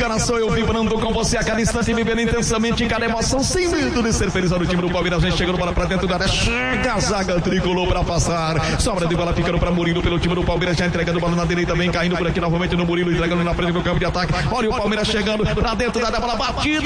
Sul-Americana, sou eu vibrando com você a cada instante, vivendo intensamente cada emoção, sem medo de ser feliz. Olha o time do Palmeiras, a gente chegando bola pra dentro da área, chega a zaga tricolor pra passar, sobra de bola ficando pra Murilo pelo time do Palmeiras, já entregando bola na direita, vem caindo por aqui novamente no Murilo, entregando na frente do campo de ataque. Olha o Palmeiras chegando pra dentro da bola, batida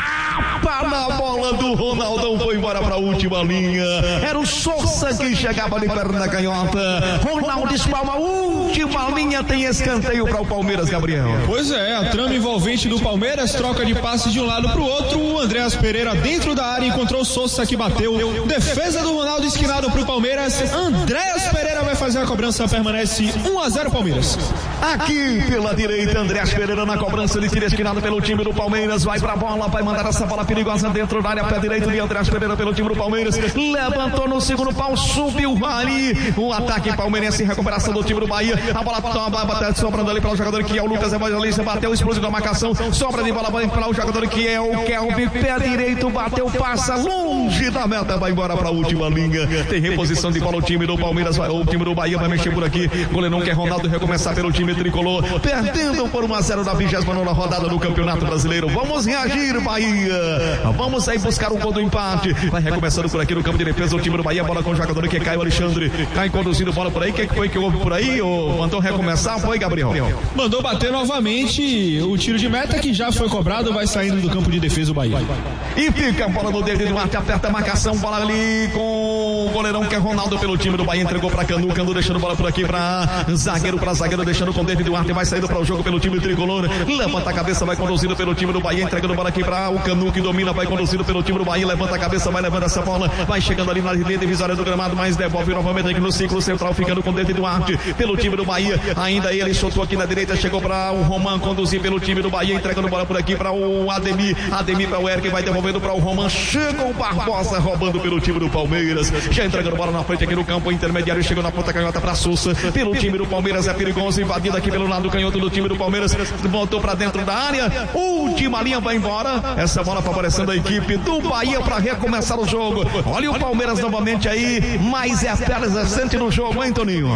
na bola do Ronaldão, foi embora pra última linha. Era o Sousa que chegava de perna canhota. Ronaldo espalma, última linha, tem escanteio para o Palmeiras, Gabriel. Pois é, a trama envolvente do Palmeiras, troca de passes de um lado para o outro. O Andréas Pereira dentro da área encontrou o Sousa que bateu. Defesa do Ronaldo esquinado para o Palmeiras. Andréas Pereira vai fazer a cobrança, permanece 1-0 Palmeiras. Aqui pela direita, Andréas Pereira na cobrança de tiro esquinado pelo time do Palmeiras. Vai pra bola, vai mandar essa bola perigosa dentro da área, pé direito de Andréas Pereira pelo time do Palmeiras. Levantou no segundo pau, subiu ali. O ataque palmeirense, recuperação do time do Bahia. A bola sobrando ali para o jogador que é o Lucas Evangelista. Bateu, explosivo da marcação. Sobra de bola para o jogador que é o Kelvin. Pé direito, bateu, passa longe da meta. Vai embora para a última linha. Tem reposição de bola o time do Palmeiras. O time do Bahia vai mexer por aqui. Goleirão que é Ronaldo, recomeçar pelo time tricolor. Perdendo por 1-0 na 29ª rodada do Campeonato Brasileiro. Vamos reagir, Bahia. Vamos aí buscar o gol do empate. Vai recomeçando por aqui no campo de defesa o time do Bahia. Bola com o jogador que é Caio Alexandre. Cai conduzindo bola por aí. O que foi que houve por aí? Mandou recomeçar? Foi, Gabriel? Mandou bater novamente o tiro de meta que já foi cobrado. Vai saindo do campo de defesa o Bahia. E fica a bola no dedo do Duarte. Aperta a marcação. Bola ali com o goleirão que é Ronaldo pelo time do Bahia. Entregou para Canu. Canu deixando bola por aqui para zagueiro. Deixando com o David Duarte. Vai saindo para o jogo pelo time tricolor. Levanta a cabeça. Vai conduzindo pelo time do Bahia. Entregando bola aqui para o Canu que domina. Vai conduzindo pelo time do Bahia. Levanta a cabeça. Vai levando essa bola. Vai chegando ali na linha divisória do gramado. Mas devolve novamente aqui no ciclo central. Ficando com o David Duarte pelo time do Bahia. Ainda ele soltou aqui na direita. Chegou para o Roman conduzir pelo time do Bahia. Entregando bola por aqui para o Ademir. Ademir para o Eric. Vai devolvendo para o Roman. Chega o Barbosa roubando pelo time do Palmeiras. Já entregando bola na frente aqui no campo intermediário. Chegou na ponta canhota para Sousa. Pelo time do Palmeiras é perigoso. Invadido aqui pelo lado canhoto do time do Palmeiras. Voltou para dentro da área. Última linha vai embora. Essa bola favorecendo a equipe do Bahia para recomeçar o jogo. Olha o Palmeiras novamente aí. Mais efervescente no jogo, hein, Toninho?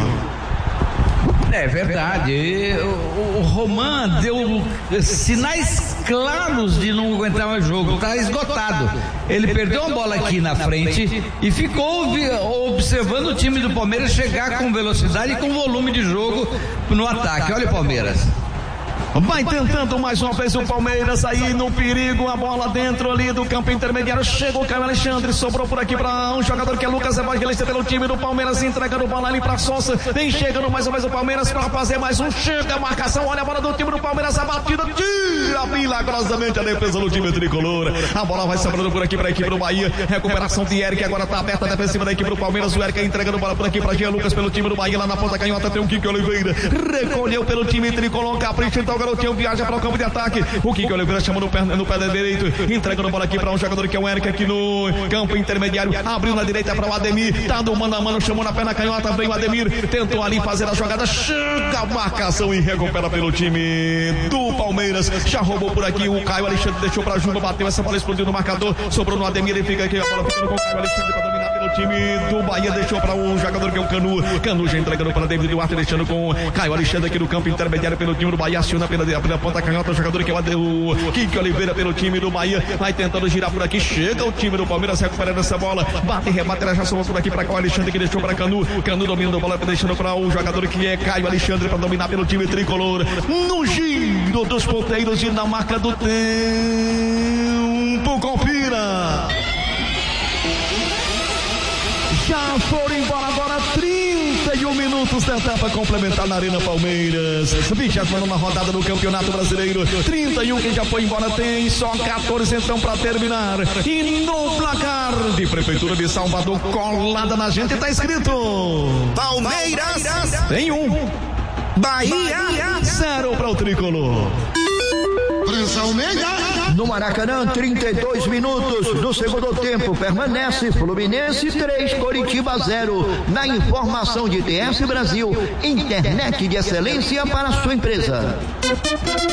É verdade. O Roman deu sinais claros de não aguentar mais o jogo. Está esgotado. Ele perdeu a bola aqui na frente e ficou observando o time do Palmeiras chegar com velocidade e com volume de jogo no ataque. Olha o Palmeiras. Vai tentando mais uma vez o Palmeiras aí no perigo, a bola dentro ali do campo intermediário, chegou o Caio Alexandre, sobrou por aqui para um jogador que é Lucas Evangelista pelo time do Palmeiras, entregando bola ali para Sousa, vem chegando mais uma vez o Palmeiras para fazer mais um, chega a marcação, olha a bola do time do Palmeiras, a batida, tira milagrosamente a defesa do time tricolor, a bola vai sobrando por aqui para a equipe do Bahia, recuperação de Eric, agora está aberta a defensiva da equipe do Palmeiras, o Eric entregando bola por aqui para Jean Lucas pelo time do Bahia, lá na ponta canhota tem o Kiki Oliveira, recolheu pelo time tricolor, capricha, então o garotinho viaja para o campo de ataque. O Kiki Oliveira chamou no pé direito, entregando a bola aqui para um jogador que é o Eric aqui no campo intermediário. Abriu na direita para o Ademir, tá do mano a mano, chamou na perna canhota, veio o Ademir, tentou ali fazer a jogada, chega a marcação e recupera pelo time do Palmeiras. Já roubou por aqui o Caio Alexandre, deixou para Juba, bateu essa bola, explodiu no marcador, sobrou no Ademir e fica aqui a bola ficando com o Caio Alexandre para dominar pelo time do Bahia, deixou para um jogador que é o Canu. Canu já entregando para David Duarte, deixando com o Caio Alexandre aqui no campo intermediário pelo time do Bahia, aciona pela ponta canhota, o jogador que é o Kiki Oliveira pelo time do Bahia, vai tentando girar por aqui, chega o time do Palmeiras recuperando essa bola, bate e rebate, ela já somou por aqui para Caio Alexandre que deixou para Canu, Canu dominando a bola, deixando para o jogador que é Caio Alexandre para dominar pelo time tricolor, no giro dos ponteiros e na marca do tempo, confira. Já foram embora agora 31 minutos da etapa complementar na Arena Palmeiras. 29ª rodada do Campeonato Brasileiro. 31 quem já foi embora tem só 14 então para terminar. E no placar de Prefeitura de Salvador colada na gente tá escrito Palmeiras tem 1, Bahia 0 para o tricolor. No Maracanã, 32 minutos do segundo tempo, permanece Fluminense 3, Coritiba 0. Na informação de TS Brasil, internet de excelência para sua empresa.